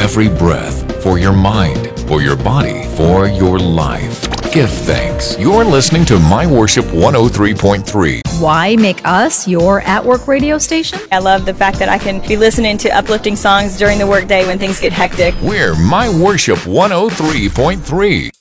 every breath, for your mind, for your body, for your life. Give thanks. You're listening to My Worship 103.3. Why make us your at-work radio station? I love the fact that I can be listening to uplifting songs during the workday when things get hectic. We're My Worship 103.3.